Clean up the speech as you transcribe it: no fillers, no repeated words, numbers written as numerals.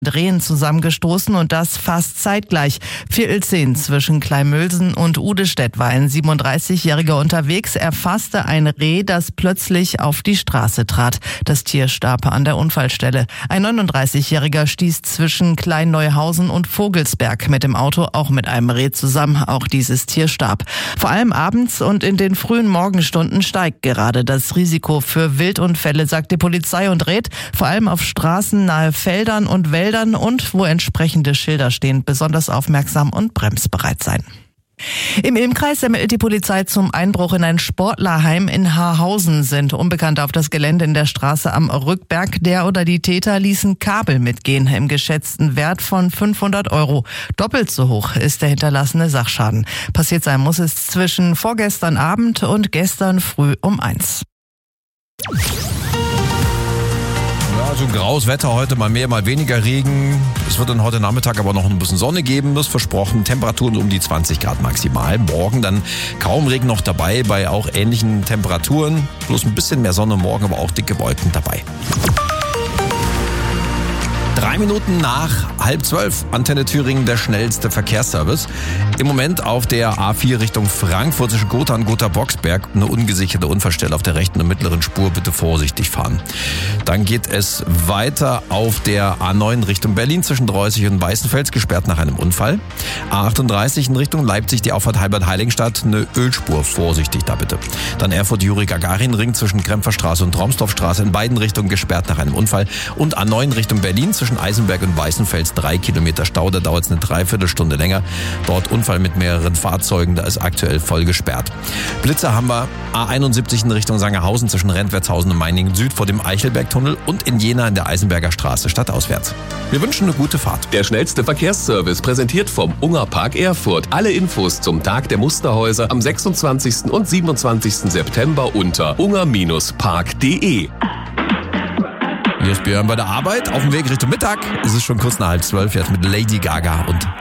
Drehen zusammengestoßen und das fast zeitgleich. 9:45 zwischen Kleinmülsen und Udestedt war ein 37-Jähriger unterwegs. Er fasste ein Reh, das plötzlich auf die Straße trat. Das Tier starb an der Unfallstelle. Ein 39-Jähriger stieß zwischen Kleinneuhausen und Vogelsberg mit dem Auto, auch mit einem Reh zusammen. Auch dieses Tier starb. Vor allem abends und in den frühen Morgenstunden steigt gerade das Risiko für Wildunfälle, sagt die Polizei und rät, vor allem auf Straßen nahe Feldern und Wäldern und wo entsprechende Schilder stehen, besonders aufmerksam und bremsbereit sein. Im Ilmkreis ermittelt die Polizei zum Einbruch in ein Sportlerheim in Haarhausen. Sind Unbekannte auf das Gelände in der Straße am Rückberg. Der oder die Täter ließen Kabel mitgehen im geschätzten Wert von 500 €. Doppelt so hoch ist der hinterlassene Sachschaden. Passiert sein muss es zwischen vorgestern Abend und gestern früh um 1. Ja, so graues Wetter heute, mal mehr, mal weniger Regen. Es wird dann heute Nachmittag aber noch ein bisschen Sonne geben, das versprochen. Temperaturen um die 20 Grad maximal. Morgen dann kaum Regen noch dabei, bei auch ähnlichen Temperaturen. Bloß ein bisschen mehr Sonne morgen, aber auch dicke Wolken dabei. 3 Minuten nach 11:30, Antenne Thüringen, der schnellste Verkehrsservice. Im Moment auf der A4 Richtung Frankfurt zwischen Gotha und Gotha-Boxberg eine ungesicherte Unfallstelle auf der rechten und mittleren Spur. Bitte vorsichtig fahren. Dann geht es weiter auf der A9 Richtung Berlin zwischen Dreußig und Weißenfels, gesperrt nach einem Unfall. A38 in Richtung Leipzig, die Auffahrt Halbert-Heiligenstadt, eine Ölspur. Vorsichtig da bitte. Dann Erfurt-Juri-Gagarin-Ring zwischen Krempferstraße und Tromsdorfstraße in beiden Richtungen gesperrt nach einem Unfall. Und A9 Richtung Berlin zwischen Eisenberg und Weißenfels 3 Kilometer Stau, da dauert es eine Dreiviertelstunde länger. Dort Unfall mit mehreren Fahrzeugen, da ist aktuell voll gesperrt. Blitzer haben wir A71 in Richtung Sangerhausen zwischen Rentwertshausen und Meiningen Süd vor dem Eichelbergtunnel und in Jena in der Eisenberger Straße stadtauswärts. Wir wünschen eine gute Fahrt. Der schnellste Verkehrsservice präsentiert vom Ungerpark Erfurt. Alle Infos zum Tag der Musterhäuser am 26. und 27. September unter unger-park.de. Hier ist Björn bei der Arbeit. Auf dem Weg Richtung Mittag. Es ist schon kurz nach 11:30, jetzt mit Lady Gaga und